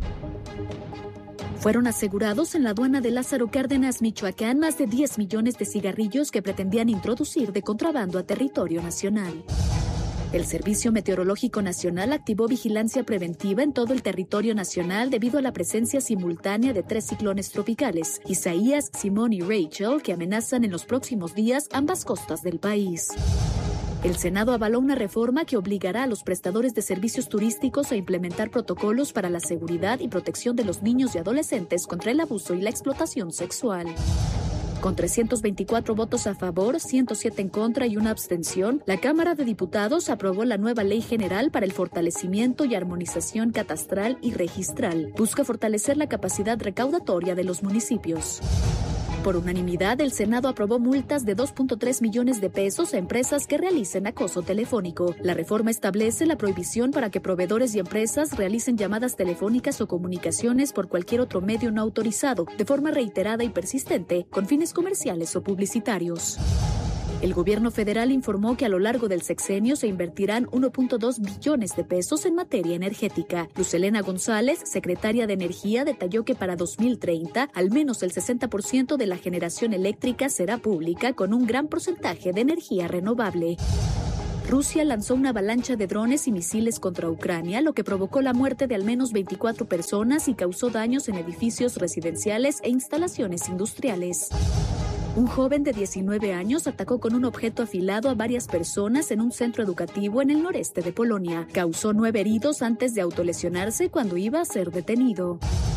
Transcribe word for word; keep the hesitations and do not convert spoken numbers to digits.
Fueron asegurados en la aduana de Lázaro Cárdenas, Michoacán, más de diez millones de cigarrillos que pretendían introducir de contrabando a territorio nacional. El Servicio Meteorológico Nacional activó vigilancia preventiva en todo el territorio nacional debido a la presencia simultánea de tres ciclones tropicales, Isaías, Simón y Rachel, que amenazan en los próximos días ambas costas del país. El Senado avaló una reforma que obligará a los prestadores de servicios turísticos a implementar protocolos para la seguridad y protección de los niños y adolescentes contra el abuso y la explotación sexual. Con trescientos veinticuatro votos a favor, ciento siete en contra y una abstención, la Cámara de Diputados aprobó la nueva Ley General para el fortalecimiento y armonización catastral y registral. Busca fortalecer la capacidad recaudatoria de los municipios. Por unanimidad, el Senado aprobó multas de dos punto tres millones de pesos a empresas que realicen acoso telefónico. La reforma establece la prohibición para que proveedores y empresas realicen llamadas telefónicas o comunicaciones por cualquier otro medio no autorizado, de forma reiterada y persistente, con fines comerciales o publicitarios. El gobierno federal informó que a lo largo del sexenio se invertirán uno punto dos billones de pesos en materia energética. Luz Helena González, secretaria de Energía, detalló que para dos mil treinta, al menos el sesenta por ciento de la generación eléctrica será pública con un gran porcentaje de energía renovable. Rusia lanzó una avalancha de drones y misiles contra Ucrania, lo que provocó la muerte de al menos veinticuatro personas y causó daños en edificios residenciales e instalaciones industriales. Un joven de diecinueve años atacó con un objeto afilado a varias personas en un centro educativo en el noreste de Polonia. Causó nueve heridos antes de autolesionarse cuando iba a ser detenido.